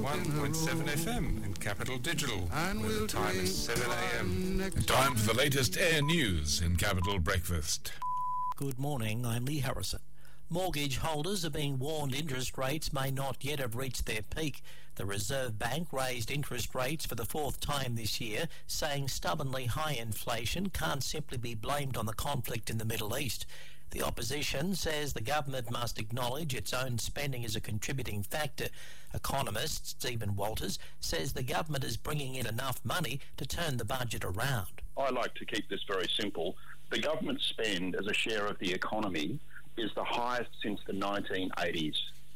101.7 FM in Capital Digital, where the time is 7 a.m. Time for the latest air news in Capital Breakfast. Good morning, I'm Lee Harrison. Mortgage holders are being warned interest rates may not yet have reached their peak. The Reserve Bank raised interest rates for the fourth time this year, saying stubbornly high inflation can't simply be blamed on the conflict in the Middle East. The opposition says the government must acknowledge its own spending as a contributing factor. Economist Stephen Walters says the government is bringing in enough money to turn the budget around. I like to keep this very simple. The government spend as a share of the economy is the highest since the 1980s.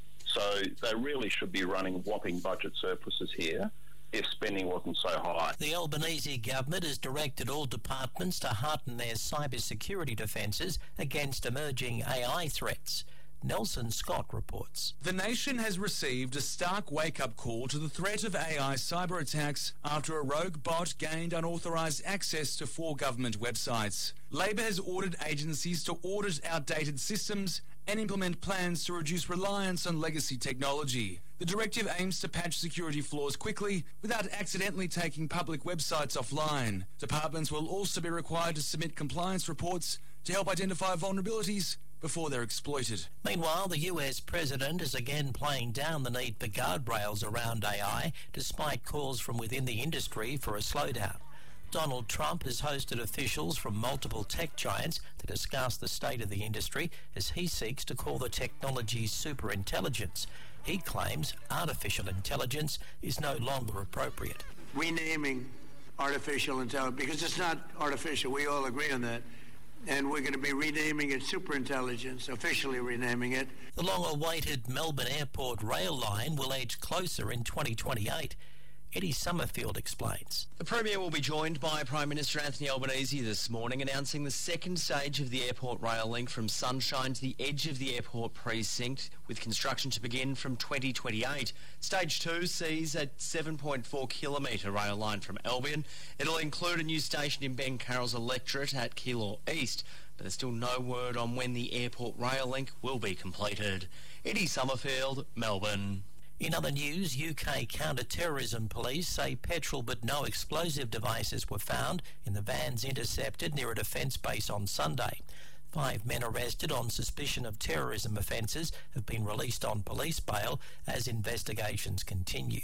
So they really should be running whopping budget surpluses here if spending wasn't so high. The Albanese government has directed all departments to heighten their cybersecurity defences against emerging AI threats. Nelson Scott reports. The nation has received a stark wake-up call to the threat of AI cyber attacks after a rogue bot gained unauthorised access to 4 government websites. Labor has ordered agencies to audit outdated systems and implement plans to reduce reliance on legacy technology. The directive aims to patch security flaws quickly without accidentally taking public websites offline. Departments will also be required to submit compliance reports to help identify vulnerabilities before they're exploited. Meanwhile, the US president is again playing down the need for guardrails around AI, despite calls from within the industry for a slowdown. Donald Trump has hosted officials from multiple tech giants to discuss the state of the industry as he seeks to call the technology superintelligence. He claims artificial intelligence is no longer appropriate. Renaming artificial intelligence, because it's not artificial, we all agree on that. And we're going to be renaming it superintelligence, officially renaming it. The long-awaited Melbourne Airport rail line will edge closer in 2028. Eddie Summerfield explains. The Premier will be joined by Prime Minister Anthony Albanese this morning, announcing the second stage of the airport rail link from Sunshine to the edge of the airport precinct, with construction to begin from 2028. Stage 2 sees a 7.4-kilometre rail line from Albion. It'll include a new station in Ben Carroll's electorate at Keilor East, but there's still no word on when the airport rail link will be completed. Eddie Summerfield, Melbourne. In other news, UK counter-terrorism police say petrol but no explosive devices were found in the vans intercepted near a defence base on Sunday. 5 men arrested on suspicion of terrorism offences have been released on police bail as investigations continue.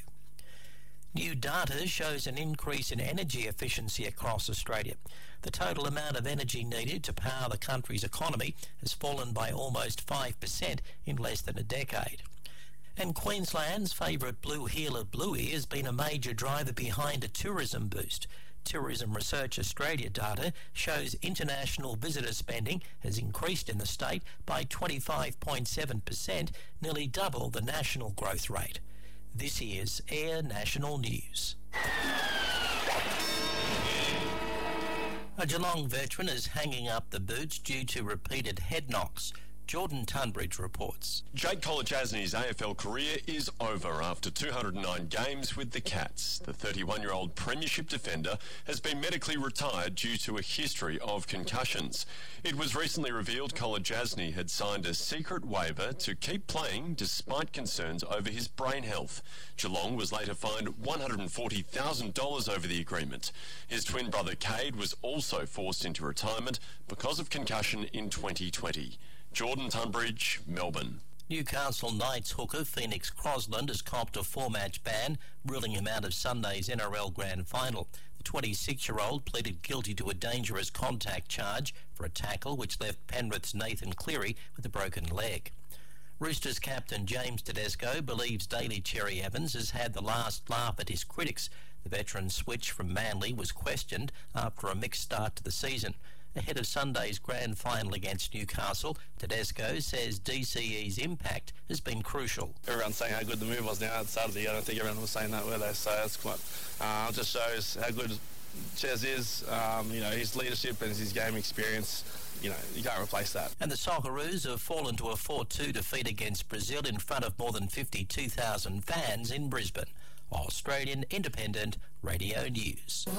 New data shows an increase in energy efficiency across Australia. The total amount of energy needed to power the country's economy has fallen by almost 5% in less than a decade. And Queensland's favourite blue heeler Bluey has been a major driver behind a tourism boost. Tourism Research Australia data shows international visitor spending has increased in the state by 25.7%, nearly double the national growth rate. This is Air National News. A Geelong veteran is hanging up the boots due to repeated head knocks. Jordan Tunbridge reports. Jake Kolodjasny's AFL career is over after 209 games with the Cats. The 31-year-old premiership defender has been medically retired due to a history of concussions. It was recently revealed Kolodjasny had signed a secret waiver to keep playing despite concerns over his brain health. Geelong was later fined $140,000 over the agreement. His twin brother Cade was also forced into retirement because of concussion in 2020. Jordan Tunbridge, Melbourne. Newcastle Knights hooker Phoenix Crosland has copped a 4-match ban, ruling him out of Sunday's NRL Grand Final. The 26-year-old pleaded guilty to a dangerous contact charge for a tackle which left Penrith's Nathan Cleary with a broken leg. Roosters captain James Tedesco believes Daly Cherry Evans has had the last laugh at his critics. The veteran switch from Manly was questioned after a mixed start to the season. Ahead of Sunday's grand final against Newcastle, Tedesco says DCE's impact has been crucial. Everyone's saying how good the move was now at the start of the year. I don't think everyone was saying that, were they? So that's quite, just shows how good Ches is, his leadership and his game experience. You can't replace that. And the Socceroos have fallen to a 4-2 defeat against Brazil in front of more than 52,000 fans in Brisbane. Australian Independent Radio News.